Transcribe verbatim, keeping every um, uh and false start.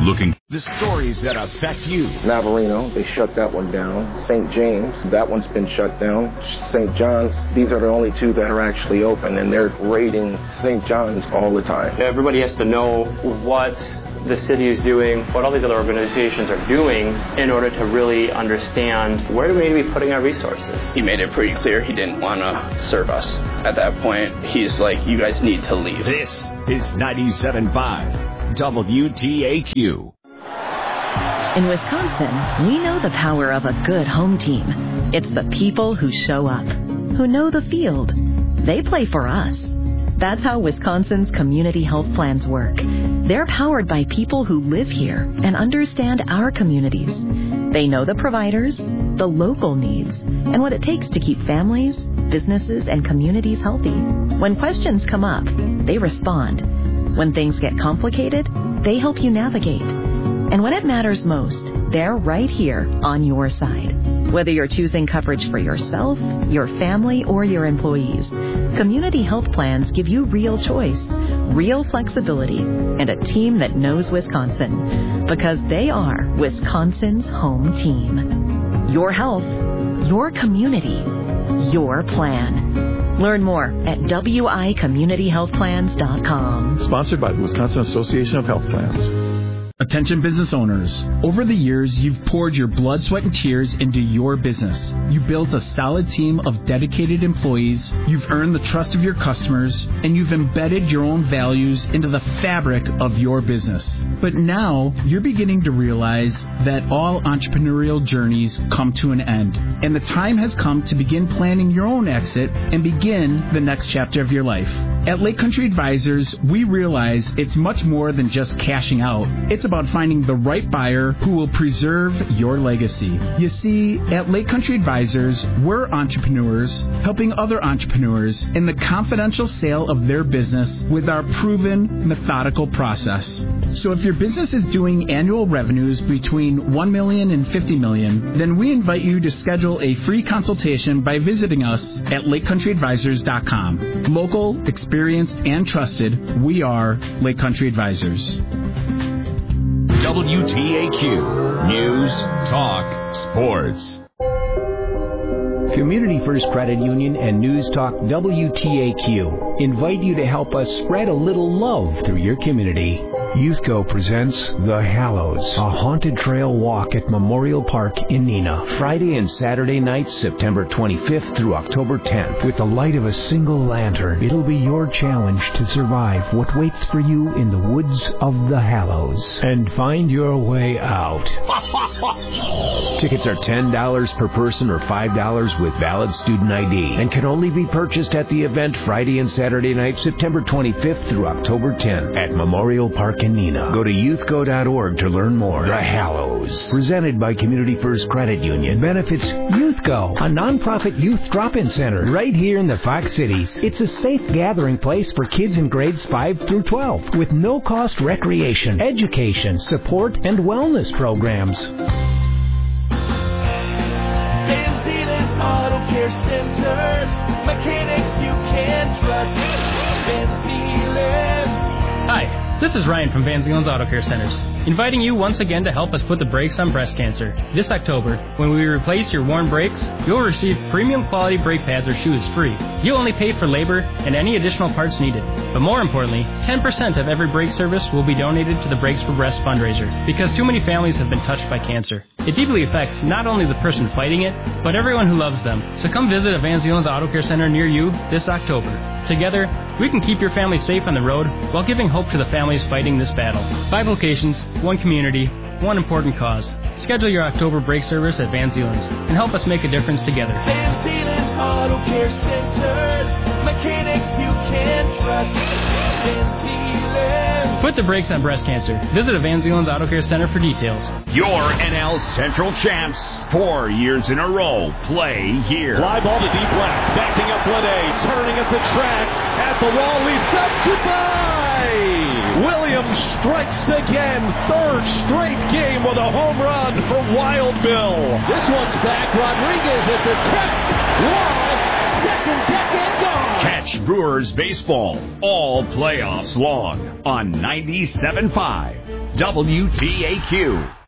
Looking the stories that affect you. Navarino, they shut that one down. Saint James, that one's been shut down. Saint John's, these are the only two that are actually open, and they're raiding Saint John's all the time. Everybody has to know what the city is doing, what all these other organizations are doing in order to really understand where do we need to be putting our resources. He made it pretty clear he didn't want to serve us. At that point, he's like, you guys need to leave. This is ninety-seven point five W T A Q. In Wisconsin, we know the power of a good home team. It's the people who show up, who know the field. They play for us. That's how Wisconsin's community health plans work. They're powered by people who live here and understand our communities. They know the providers, the local needs, and what it takes to keep families, businesses, and communities healthy. When questions come up, they respond. When things get complicated, they help you navigate. And when it matters most, they're right here on your side. Whether you're choosing coverage for yourself, your family, or your employees, community health plans give you real choice, real flexibility, and a team that knows Wisconsin. Because they are Wisconsin's home team. Your health, your community, your plan. Learn more at W I community health plans dot com. Sponsored by the Wisconsin Association of Health Plans. Attention business owners. Over the years, you've poured your blood, sweat, and tears into your business. You built a solid team of dedicated employees, you've earned the trust of your customers, and you've embedded your own values into the fabric of your business. But now, you're beginning to realize that all entrepreneurial journeys come to an end, and the time has come to begin planning your own exit and begin the next chapter of your life. At Lake Country Advisors, we realize it's much more than just cashing out. It's about finding the right buyer who will preserve your legacy. You see, at Lake Country Advisors, we're entrepreneurs helping other entrepreneurs in the confidential sale of their business with our proven, methodical process. So if your business is doing annual revenues between one million dollars and fifty million dollars, then we invite you to schedule a free consultation by visiting us at lake country advisors dot com. Local, experienced, and trusted, we are Lake Country Advisors. W T A Q News, Talk, Sports. Community First Credit Union and News Talk W T A Q invite you to help us spread a little love through your community. Youthco presents The Hallows, a haunted trail walk at Memorial Park in Neenah. Friday and Saturday nights, September twenty-fifth through October tenth. With the light of a single lantern, it'll be your challenge to survive what waits for you in the woods of The Hallows and find your way out. Tickets are ten dollars per person or five dollars with valid student I D and can only be purchased at the event Friday and Saturday night, September twenty-fifth through October tenth at Memorial Park in Neenah. Go to youthco dot org to learn more. The Hallows, presented by Community First Credit Union, benefits Youthco, a nonprofit youth drop-in center right here in the Fox Cities. It's a safe gathering place for kids in grades five through twelve with no-cost recreation, education, support, and wellness programs. Auto Care Centers, mechanics you can trust. Van Zeeland's. Hi, this is Ryan from Van Zeeland's Auto Care Centers, inviting you once again to help us put the brakes on breast cancer. This October, when we replace your worn brakes, you'll receive premium quality brake pads or shoes free. You'll only pay for labor and any additional parts needed. But more importantly, ten percent of every brake service will be donated to the Brakes for Breast fundraiser, because too many families have been touched by cancer. It deeply affects not only the person fighting it, but everyone who loves them. So come visit a Van Zeeland's Auto Care Center near you this October. Together, we can keep your family safe on the road while giving hope to the families fighting this battle. Five locations, one community, one important cause. Schedule your October brake service at Van Zeeland's and help us make a difference together. Van Zeeland's Auto Care Centers, mechanics you can trust. Van Zeeland. Put the brakes on breast cancer. Visit a Van Zeeland's Auto Care Center for details. Your N L Central champs, four years in a row, play here. Fly ball to deep left, backing up Lede, turning at the track, at the wall, leads up, goodbye! Williams strikes again, third straight game with a home run for Wild Bill. This one's back, Rodriguez at the track, wall, second deck and gone. Catch Brewers baseball all playoffs long on ninety-seven point five W T A Q.